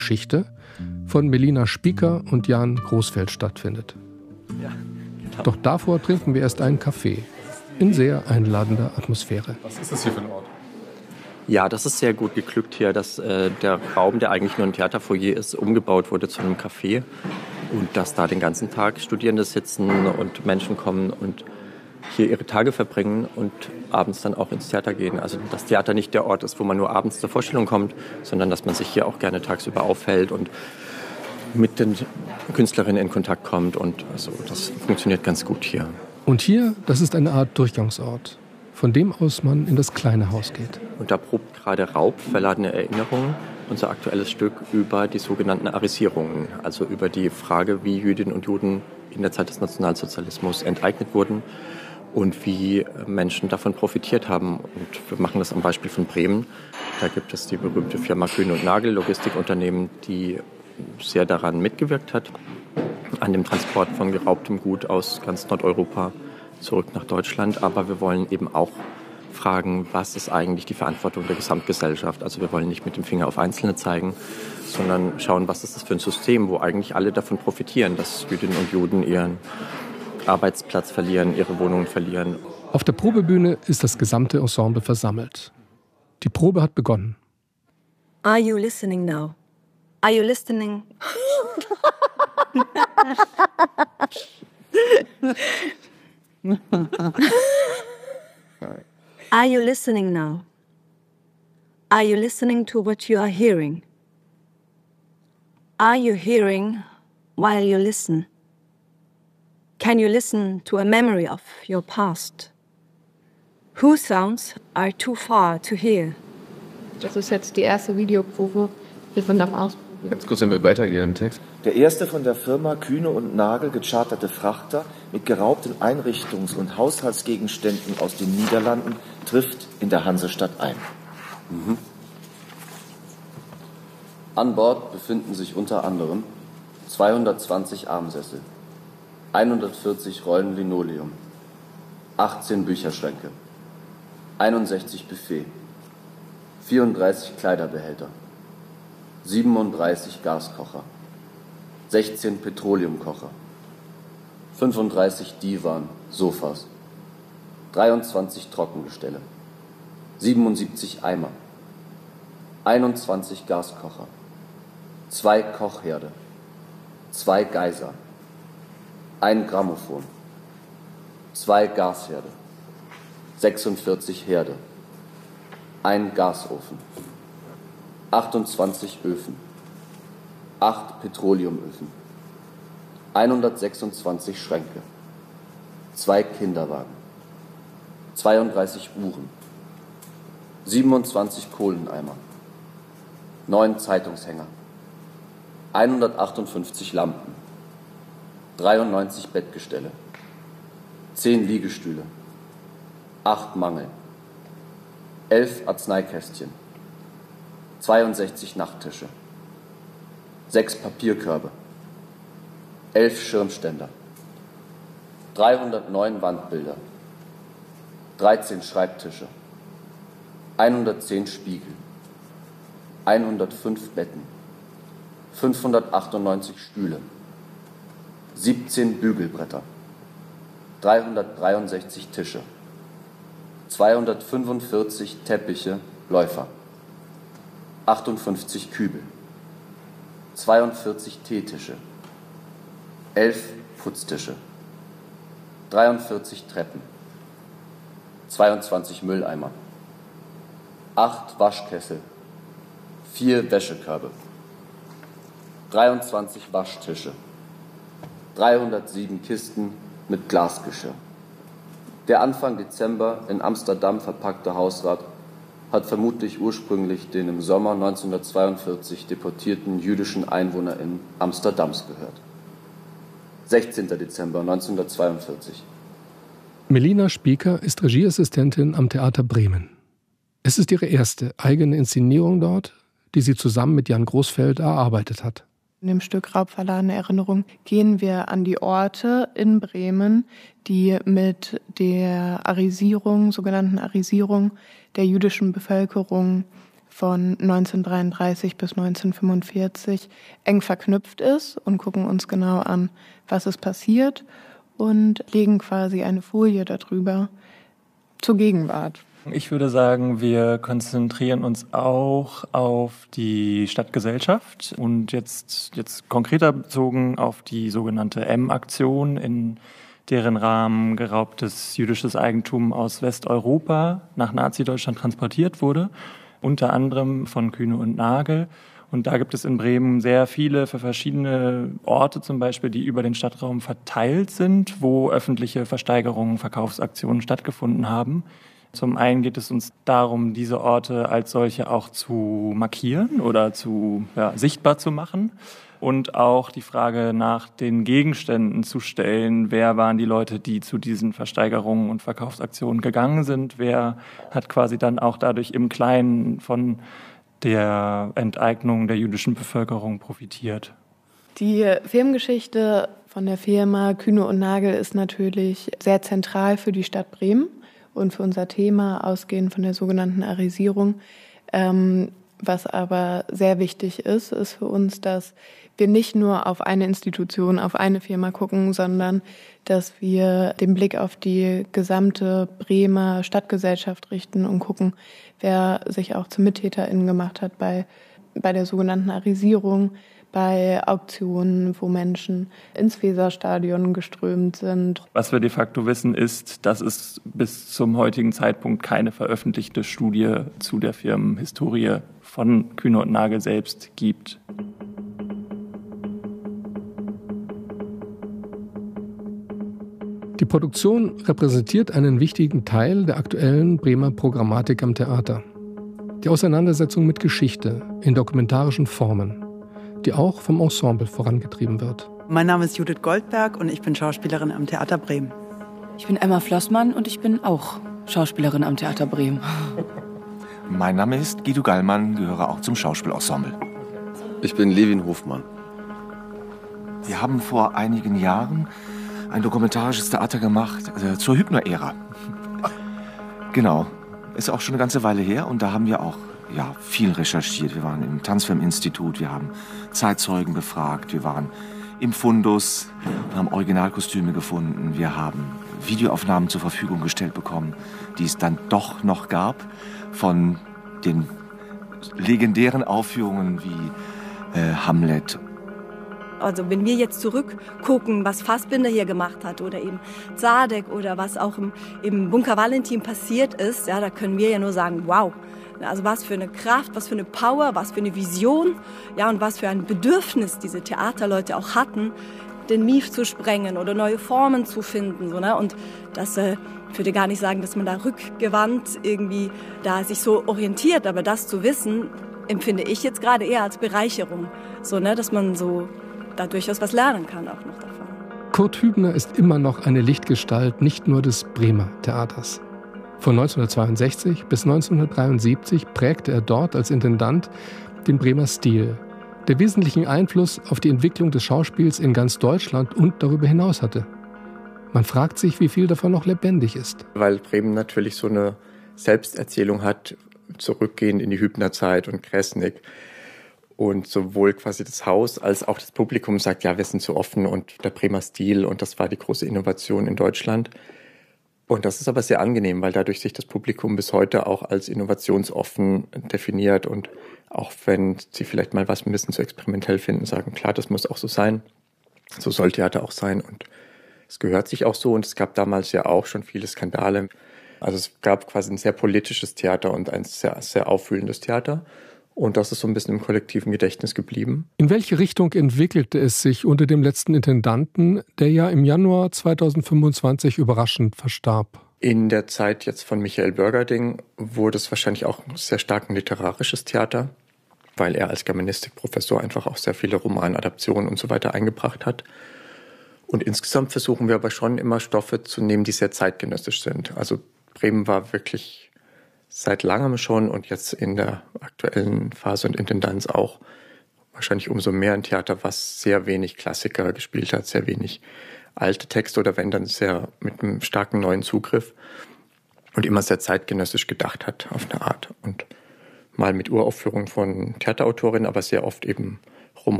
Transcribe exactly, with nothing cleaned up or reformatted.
Geschichte von Melina Spieker und Jan Großfeld stattfindet. Doch davor trinken wir erst einen Kaffee in sehr einladender Atmosphäre. Was ist das hier für ein Ort? Ja, das ist sehr gut geglückt hier, dass äh, der Raum, der eigentlich nur ein Theaterfoyer ist, umgebaut wurde zu einem Café und dass da den ganzen Tag Studierende sitzen und Menschen kommen und hier ihre Tage verbringen und abends dann auch ins Theater gehen. Also das Theater nicht der Ort ist, wo man nur abends zur Vorstellung kommt, sondern dass man sich hier auch gerne tagsüber aufhält und mit den Künstlerinnen in Kontakt kommt. Und also das funktioniert ganz gut hier. Und hier, das ist eine Art Durchgangsort, von dem aus man in das kleine Haus geht. Und da probt gerade Raub, verladene Erinnerungen, unser aktuelles Stück über die sogenannten Arisierungen, also über die Frage, wie Jüdinnen und Juden in der Zeit des Nationalsozialismus enteignet wurden und wie Menschen davon profitiert haben. Und wir machen das am Beispiel von Bremen. Da gibt es die berühmte Firma Kühne und Nagel, Logistikunternehmen, die sehr daran mitgewirkt hat, an dem Transport von geraubtem Gut aus ganz Nordeuropa zurück nach Deutschland. Aber wir wollen eben auch fragen, was ist eigentlich die Verantwortung der Gesamtgesellschaft? Also wir wollen nicht mit dem Finger auf Einzelne zeigen, sondern schauen, was ist das für ein System, wo eigentlich alle davon profitieren, dass Jüdinnen und Juden ihren Arbeitsplatz verlieren, ihre Wohnungen verlieren. Auf der Probebühne ist das gesamte Ensemble versammelt. Die Probe hat begonnen. Are you listening now? Are you listening? Are you listening now? Are you listening to what you are hearing? Are you hearing while you listen? Can you listen to a memory of your past? Whose sounds are too far to hear? Das ist jetzt die erste Videoprobe. Wir sind am Ausprobieren. Ganz kurz, wenn wir weitergehen im Text. Der erste von der Firma Kühne und Nagel gecharterte Frachter mit geraubten Einrichtungs- und Haushaltsgegenständen aus den Niederlanden trifft in der Hansestadt ein. Mhm. An Bord befinden sich unter anderem zweihundertzwanzig Armsessel, hundertvierzig Rollen Linoleum, achtzehn Bücherschränke, einundsechzig Buffet, vierunddreißig Kleiderbehälter, siebenunddreißig Gaskocher, sechzehn Petroleumkocher, fünfunddreißig Divan, Sofas, dreiundzwanzig Trockengestelle, siebenundsiebzig Eimer, einundzwanzig Gaskocher, zwei Kochherde, zwei Geiser, ein Grammophon, zwei Gasherde, sechsundvierzig Herde, ein Gasofen, achtundzwanzig Öfen, acht Petroleumöfen, hundertsechsundzwanzig Schränke, zwei Kinderwagen, zweiunddreißig Uhren, siebenundzwanzig Kohleneimer, neun Zeitungshänger, hundertachtundfünfzig Lampen, dreiundneunzig Bettgestelle, zehn Liegestühle, acht Mangel, elf Arzneikästchen, zweiundsechzig Nachttische, sechs Papierkörbe, elf Schirmständer, dreihundertneun Wandbilder, dreizehn Schreibtische, hundertzehn Spiegel, hundertfünf Betten, fünfhundertachtundneunzig Stühle, siebzehn Bügelbretter, dreihundertdreiundsechzig Tische, zweihundertfünfundvierzig Teppiche, Läufer, achtundfünfzig Kübel, zweiundvierzig Teetische, elf Putztische, dreiundvierzig Treppen, zweiundzwanzig Mülleimer, acht Waschkessel, vier Wäschekörbe, dreiundzwanzig Waschtische, dreihundertsieben Kisten mit Glasgeschirr. Der Anfang Dezember in Amsterdam verpackte Hausrat hat vermutlich ursprünglich den im Sommer neunzehnhundertzweiundvierzig deportierten jüdischen EinwohnerInnen Amsterdams gehört. sechzehnter Dezember neunzehnhundertzweiundvierzig. Melina Spieker ist Regieassistentin am Theater Bremen. Es ist ihre erste eigene Inszenierung dort, die sie zusammen mit Jan Großfeld erarbeitet hat. In dem Stück Raubverladene Erinnerung gehen wir an die Orte in Bremen, die mit der Arisierung, sogenannten Arisierung der jüdischen Bevölkerung von neunzehnhundertdreiunddreißig bis neunzehnhundertfünfundvierzig eng verknüpft ist und gucken uns genau an, was ist passiert und legen quasi eine Folie darüber zur Gegenwart. Ich würde sagen, wir konzentrieren uns auch auf die Stadtgesellschaft und jetzt, jetzt konkreter bezogen auf die sogenannte M-Aktion, in deren Rahmen geraubtes jüdisches Eigentum aus Westeuropa nach Nazi-Deutschland transportiert wurde, unter anderem von Kühne und Nagel. Und da gibt es in Bremen sehr viele für verschiedene Orte zum Beispiel, die über den Stadtraum verteilt sind, wo öffentliche Versteigerungen, Verkaufsaktionen stattgefunden haben. Zum einen geht es uns darum, diese Orte als solche auch zu markieren oder zu ja, sichtbar zu machen und auch die Frage nach den Gegenständen zu stellen. Wer waren die Leute, die zu diesen Versteigerungen und Verkaufsaktionen gegangen sind? Wer hat quasi dann auch dadurch im Kleinen von der Enteignung der jüdischen Bevölkerung profitiert? Die Firmengeschichte von der Firma Kühne und Nagel ist natürlich sehr zentral für die Stadt Bremen. Und für unser Thema, ausgehend von der sogenannten Arisierung. Ähm, was aber sehr wichtig ist, ist für uns, dass wir nicht nur auf eine Institution, auf eine Firma gucken, sondern dass wir den Blick auf die gesamte Bremer Stadtgesellschaft richten und gucken, wer sich auch zu MittäterInnen gemacht hat bei, bei der sogenannten Arisierung, bei Auktionen, wo Menschen ins Weserstadion geströmt sind. Was wir de facto wissen, ist, dass es bis zum heutigen Zeitpunkt keine veröffentlichte Studie zu der Firmenhistorie von Kühne und Nagel selbst gibt. Die Produktion repräsentiert einen wichtigen Teil der aktuellen Bremer Programmatik am Theater. Die Auseinandersetzung mit Geschichte in dokumentarischen Formen, die auch vom Ensemble vorangetrieben wird. Mein Name ist Judith Goldberg und ich bin Schauspielerin am Theater Bremen. Ich bin Emma Flossmann und ich bin auch Schauspielerin am Theater Bremen. Mein Name ist Guido Gallmann, gehöre auch zum Schauspielensemble. Ich bin Levin Hofmann. Wir haben vor einigen Jahren ein dokumentarisches Theater gemacht äh, zur Hübner-Ära. Genau, ist auch schon eine ganze Weile her und da haben wir auch ja, viel recherchiert. Wir waren im Tanzfilminstitut, wir haben Zeitzeugen befragt, wir waren im Fundus, wir haben Originalkostüme gefunden, wir haben Videoaufnahmen zur Verfügung gestellt bekommen, die es dann doch noch gab von den legendären Aufführungen wie äh, Hamlet. Also wenn wir jetzt zurückgucken, was Fassbinder hier gemacht hat oder eben Zadek oder was auch im, im Bunker Valentin passiert ist, ja, da können wir ja nur sagen, wow. Also was für eine Kraft, was für eine Power, was für eine Vision, ja, und was für ein Bedürfnis diese Theaterleute auch hatten, den Mief zu sprengen oder neue Formen zu finden, so, ne? Und das, äh, ich würde gar nicht sagen, dass man da rückgewandt irgendwie da sich so orientiert, aber das zu wissen, empfinde ich jetzt gerade eher als Bereicherung, so, ne? Dass man so da durchaus was lernen kann auch noch davon. Kurt Hübner ist immer noch eine Lichtgestalt, nicht nur des Bremer Theaters. Von neunzehnhundertzweiundsechzig bis neunzehnhundertdreiundsiebzig prägte er dort als Intendant den Bremer Stil, der wesentlichen Einfluss auf die Entwicklung des Schauspiels in ganz Deutschland und darüber hinaus hatte. Man fragt sich, wie viel davon noch lebendig ist. Weil Bremen natürlich so eine Selbsterzählung hat, zurückgehend in die Hübnerzeit und Kresnik. Und sowohl quasi das Haus als auch das Publikum sagt, ja, wir sind so offen und der Bremer Stil und das war die große Innovation in Deutschland. Und das ist aber sehr angenehm, weil dadurch sich das Publikum bis heute auch als innovationsoffen definiert und auch wenn sie vielleicht mal was ein bisschen zu experimentell finden, sagen, klar, das muss auch so sein. So soll Theater auch sein und es gehört sich auch so und es gab damals ja auch schon viele Skandale. Also es gab quasi ein sehr politisches Theater und ein sehr, sehr aufwühlendes Theater. Und das ist so ein bisschen im kollektiven Gedächtnis geblieben. In welche Richtung entwickelte es sich unter dem letzten Intendanten, der ja im Januar zweitausendfünfundzwanzig überraschend verstarb? In der Zeit jetzt von Michael Bürgerding wurde es wahrscheinlich auch sehr stark ein literarisches Theater, weil er als Germanistikprofessor einfach auch sehr viele Romanadaptionen und so weiter eingebracht hat. Und insgesamt versuchen wir aber schon immer Stoffe zu nehmen, die sehr zeitgenössisch sind. Also Bremen war wirklich seit langem schon und jetzt in der aktuellen Phase und Intendanz auch wahrscheinlich umso mehr ein Theater, was sehr wenig Klassiker gespielt hat, sehr wenig alte Texte oder wenn dann sehr mit einem starken neuen Zugriff und immer sehr zeitgenössisch gedacht hat auf eine Art. Und mal mit Uraufführungen von Theaterautorinnen, aber sehr oft eben Romane.